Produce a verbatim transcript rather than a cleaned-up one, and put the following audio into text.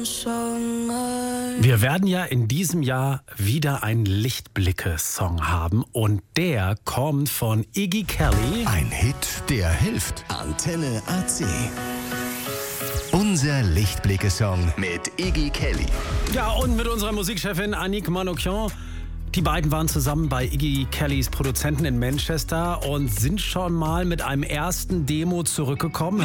Wir werden ja in diesem Jahr wieder einen Lichtblicke-Song haben und der kommt von Iggy Kelly. Ein Hit, der hilft. Antenne A C. Unser Lichtblicke-Song mit Iggy Kelly. Ja, und mit unserer Musikchefin Annick Manoukian. Die beiden waren zusammen bei Iggy Kellys Produzenten in Manchester und sind schon mal mit einem ersten Demo zurückgekommen.